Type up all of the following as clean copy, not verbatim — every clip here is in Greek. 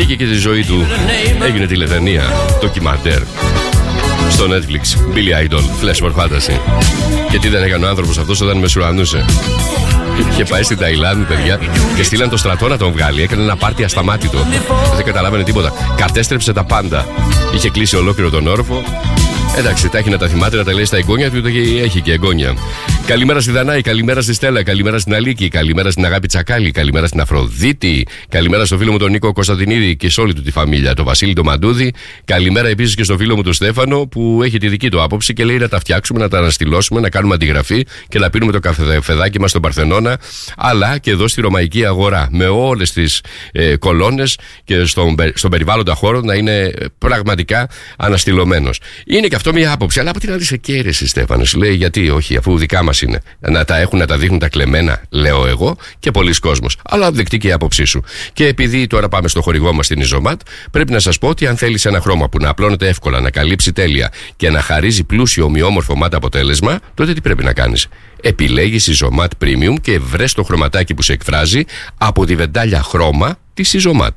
Βγήκε και τη ζωή του. Έγινε τηλεταινία, ντοκιμαντέρ στο Netflix. Billy Idol, Flash for Fantasy. Και τι δεν έκανε ο άνθρωπος αυτός όταν μεσουρανούσε. Είχε πάει στην Ταϊλάνδη, παιδιά, και στείλαν το στρατό να τον βγάλει. Έκανε ένα πάρτι ασταμάτητο. Δεν καταλάβαινε τίποτα. Κατέστρεψε τα πάντα. Είχε κλείσει ολόκληρο τον όροφο. Εντάξει, τα έχει να τα θυμάται, να τα λέει στα εγγόνια του, γιατί έχει και εγγόνια. Καλημέρα στη Δανάη, καλημέρα στη Στέλλα, καλημέρα στην Αλίκη, καλημέρα στην Αγάπη Τσακάλη, καλημέρα στην Αφροδίτη, καλημέρα στο φίλο μου τον Νίκο Κωνσταντινίδη και σε όλη του τη φαμίλια, τον Βασίλη τον Μαντούδη. Καλημέρα επίσης και στο φίλο μου τον Στέφανο που έχει τη δική του άποψη και λέει να τα φτιάξουμε, να τα αναστηλώσουμε, να κάνουμε αντιγραφή και να πίνουμε το καφεδάκι μας στον Παρθενώνα, αλλά και εδώ στη Ρωμαϊκή Αγορά, με όλες τις κολόνες και στον περιβάλλοντα χώρο να είναι πραγματικά αναστηλωμένος. Είναι και αυτό μια άποψη, αλλά από την άλλη σε κέρεση, Στέφανε. Σου λέει γιατί όχι, αφού δικά μας είναι. Να τα έχουν, να τα δείχνουν τα κλεμμένα, λέω εγώ και πολλοί κόσμος. Αλλά δεκτή και η άποψή σου. Και επειδή τώρα πάμε στο χορηγό μας στην Ιζωμάτ, πρέπει να σας πω ότι αν θέλεις ένα χρώμα που να απλώνεται εύκολα, να καλύψει τέλεια και να χαρίζει πλούσιο ομοιόμορφο μάτ αποτέλεσμα, τότε τι πρέπει να κάνεις? Επιλέγεις Ιζωμάτ Premium και βρες το χρωματάκι που σε εκφράζει από τη βεντάλια χρώμα της Ιζωμάτ.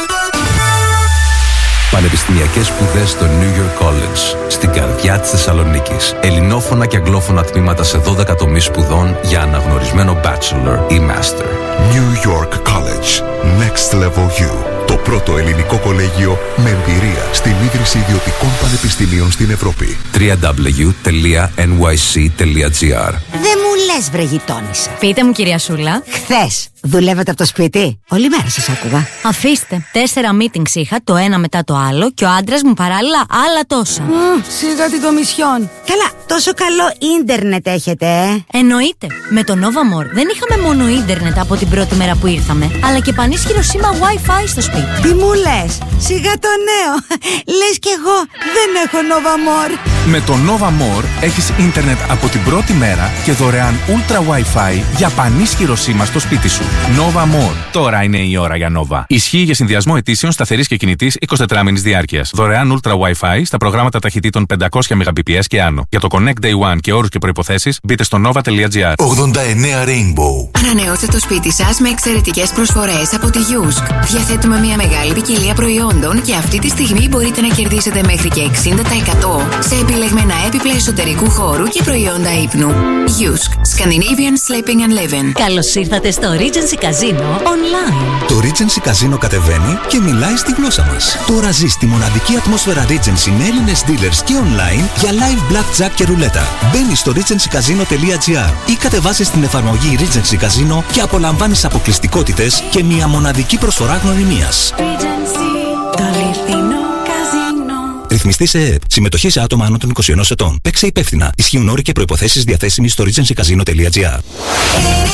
Πανεπιστημιακές σπουδές στο New York College, στην καρδιά της Θεσσαλονίκης. Ελληνόφωνα και αγγλόφωνα τμήματα σε 12 τομείς σπουδών για αναγνωρισμένο bachelor ή master. New York College. Next Level You. Το πρώτο ελληνικό κολέγιο με εμπειρία στην ίδρυση ιδιωτικών πανεπιστημίων στην Ευρώπη. www.nyc.gr. Δεν μου λες, βρε γειτόνισσα. Πείτε μου, κυρία Σούλα. Χθες δουλεύετε από το σπίτι? Όλη μέρα σας άκουγα. Αφήστε. 4 meetings είχα, το ένα μετά το άλλο, και ο άντρας μου παράλληλα άλλα τόσα. Σιγά την κομισιόν. Καλά, τόσο καλό ίντερνετ έχετε, Εννοείται. Με το Nova More δεν είχαμε μόνο ίντερνετ από την πρώτη μέρα που ήρθαμε, αλλά και πανίσχυρο σήμα Wi-Fi στο σπίτι. Τι μου λες? Σιγά το νέο. Λες κι εγώ δεν έχω Nova More. Με το Nova More έχεις ίντερνετ από την πρώτη μέρα και δωρεάν Ultra Wi-Fi για πανίσχυρο σήμα στο σπίτι σου. Nova More. Τώρα είναι η ώρα για Nova. Ισχύει για συνδυασμό αιτήσεων σταθερής και κινητής 24 μήνης διάρκειας. Δωρεάν Ultra Wi-Fi στα προγράμματα ταχυτήτων 500 Mbps και άνω. Για το Connect Day One και όρους και προϋποθέσεις μπείτε στο nova.gr. 89 Rainbow. Ανανεώστε το σπίτι σας με εξαιρετικές προσφορές από τη Yusk. Διαθέτουμε μια μεγάλη ποικιλία προϊόντων και αυτή τη στιγμή μπορείτε να κερδίσετε μέχρι και 60% σε επιλεγμένα έπιπλα εσωτερικού χώρου και προϊόντα ύπνου. Yusk. Scandinavian Sleeping and Living. Καλώς ήρθατε στο Regency Casino Online. Το Regency Casino κατεβαίνει και μιλάει στη γλώσσα μας. Τώρα ζεις τη μοναδική ατμόσφαιρα Regency με Έλληνες dealers και online για live blackjack και ρουλέτα. Μπαίνεις στο regencycasino.gr ή κατεβάζεις την εφαρμογή Regency Casino και απολαμβάνεις αποκλειστικότητες και μια μοναδική προσφορά γνωριμίας. Ρυθμιστή σε ΕΕΠ. Συμμετοχή σε άτομα άνω των 21 ετών. Παίξε υπεύθυνα. Ισχύουν όροι και προϋποθέσεις διαθέσιμοι στο regencycasino.gr.